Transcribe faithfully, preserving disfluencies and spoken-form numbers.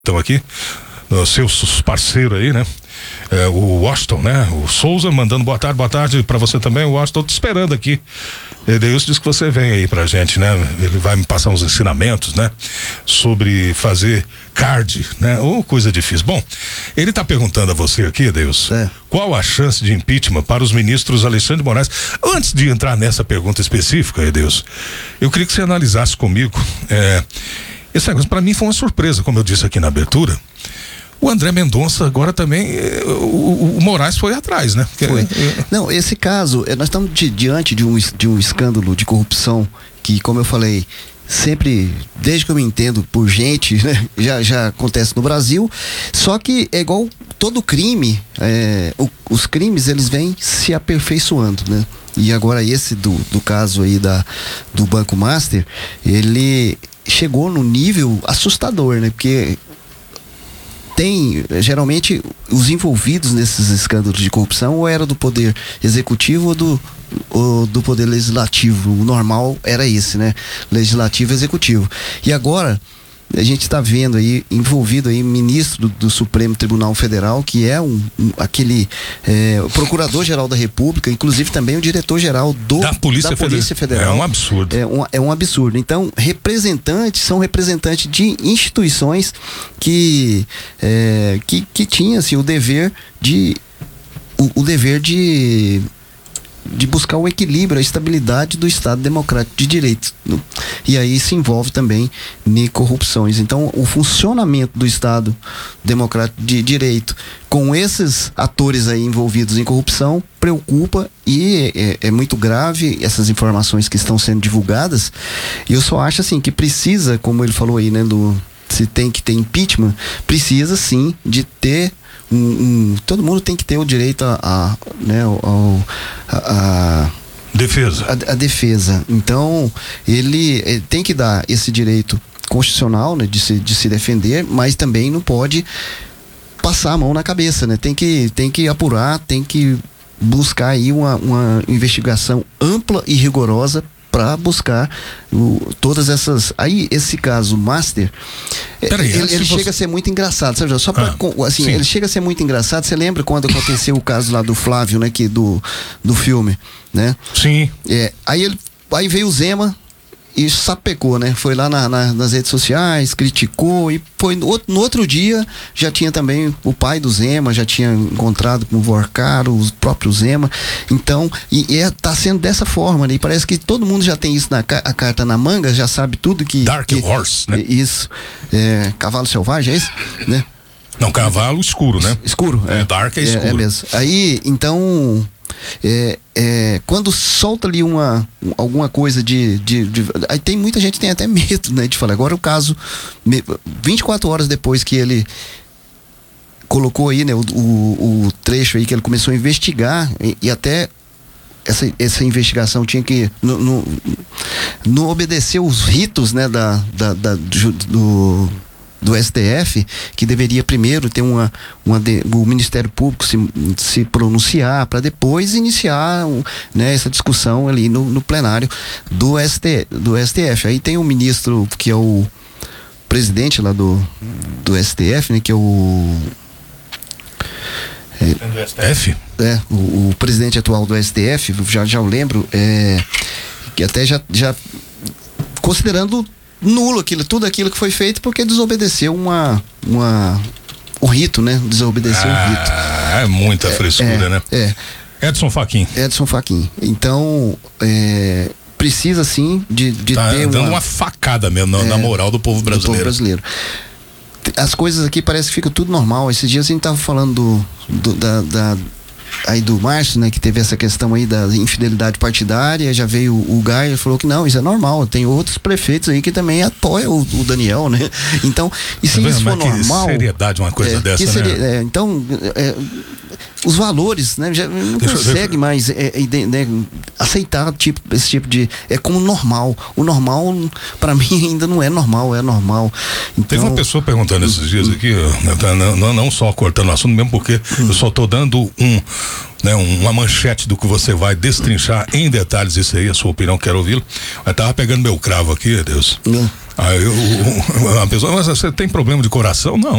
Estão aqui, os seus parceiros aí, né? É, o Washington, né? O Souza mandando boa tarde, boa tarde pra você também, o Washington, tô te esperando aqui. Deus diz que você vem aí pra gente, né? Ele vai me passar uns ensinamentos, né? Sobre fazer card, né? Ou coisa difícil. Bom, ele tá perguntando a você aqui, Deus, é. Qual a chance de impeachment para os ministros Alexandre de Moraes? Antes de entrar nessa pergunta específica, Deus, eu queria que você analisasse comigo, é, esse negócio pra mim foi uma surpresa, como eu disse aqui na abertura. O André Mendonça agora também, o, o Moraes foi atrás, né? Porque, foi. Não, esse caso, nós estamos di, diante de um, de um escândalo de corrupção que, como eu falei, sempre, desde que eu me entendo por gente, né, já, já acontece no Brasil, só que é igual todo crime, é, o, os crimes eles vêm se aperfeiçoando, né? E agora esse do, do caso aí da, do Banco Master, ele chegou no nível assustador, né? Porque tem, geralmente, os envolvidos nesses escândalos de corrupção ou era do poder executivo ou do, ou do poder legislativo. O normal era esse, né? Legislativo e executivo. E agora a gente está vendo aí, envolvido aí, ministro do, do Supremo Tribunal Federal, que é um, um aquele é, o Procurador-Geral da República, inclusive também o Diretor-Geral do da Polícia, da Polícia Federal. Federal. É um absurdo. É um, é um absurdo. Então, representantes, são representantes de instituições que, é, que, que tinham, assim, o dever de o, o dever de de buscar o equilíbrio, a estabilidade do Estado Democrático de Direito. E aí se envolve também em corrupções. Então, o funcionamento do Estado Democrático de Direito com esses atores aí envolvidos em corrupção preocupa e é, é muito grave essas informações que estão sendo divulgadas. E eu só acho assim que precisa, como ele falou aí, né, do se tem que ter impeachment, precisa sim de ter Um, um, todo mundo tem que ter o direito a, a né, ao, a, a defesa. A, a defesa. Então, ele, ele tem que dar esse direito constitucional, né, de se, de se defender, mas também não pode passar a mão na cabeça, né? Tem que, tem que apurar, tem que buscar aí uma, uma investigação ampla e rigorosa para buscar o, todas essas. Aí, esse caso Master, Peraí, ele, ele você... chega a ser muito engraçado, sabe? Só para ah, assim, sim. Ele chega a ser muito engraçado. Você lembra quando aconteceu o caso lá do Flávio, né? Que do, do filme, né? Sim. É, aí, ele, aí veio o Zema e sapecou, né? Foi lá na, na, nas redes sociais, criticou e foi no outro, no outro dia já tinha também o pai do Zema, já tinha encontrado com o Vorcaro, o próprio Zema. Então, e, e é, tá sendo dessa forma, né? E parece que todo mundo já tem isso na a carta na manga, já sabe tudo que... Dark que, Horse, né? Isso. É, cavalo selvagem, é isso? Né? Não, cavalo escuro, né? Escuro. É, é dark é escuro. É, é mesmo. Aí, então... É, é, quando solta ali uma alguma coisa de, de, de aí tem muita gente que tem até medo, né, de falar. Agora o caso vinte e quatro horas depois que ele colocou aí, né, o, o, o trecho aí que ele começou a investigar e, e até essa, essa investigação tinha que não, não, não obedecer os ritos, né, da, da, da do, do do S T F, que deveria primeiro ter uma, uma de, o Ministério Público se, se pronunciar para depois iniciar, né, essa discussão ali no, no plenário do, S T, do S T F. Aí tem o ministro que é o presidente lá do, do S T F, né, que é o é, do S T F? É, o, o presidente atual do S T F, já, já eu lembro, é, que até já, já considerando nulo aquilo, tudo aquilo que foi feito porque desobedeceu uma, uma o rito, né? Desobedeceu ah, o rito. É muita é, frescura, é, né? É. Edson Fachin. Edson Fachin. Então, é, precisa sim de, de tá ter dando uma, uma facada mesmo na, é, na moral do povo brasileiro. Do povo brasileiro. As coisas aqui parece que fica tudo normal. Esses dias a gente tava falando do, do da, da aí do Márcio, né, que teve essa questão aí da infidelidade partidária, já veio o, o Gaia e falou que não, isso é normal, tem outros prefeitos aí que também apoiam o, o Daniel, né, então, e se é isso for normal... Que seriedade uma coisa é, dessa, seria, né? É, então, é, os valores, né, já não deixa, consegue deixa... mais é, é, né, aceitar tipo, esse tipo de... é como normal, o normal para mim ainda não é normal, é normal. Então, teve uma pessoa perguntando esses dias aqui, não, não, não só cortando o assunto mesmo, porque hum. eu só tô dando um né, uma manchete do que você vai destrinchar em detalhes isso aí, a sua opinião, quero ouvi-lo. Mas tava pegando meu cravo aqui, Deus. Hum. Aí eu, a pessoa, mas você tem problema de coração? Não.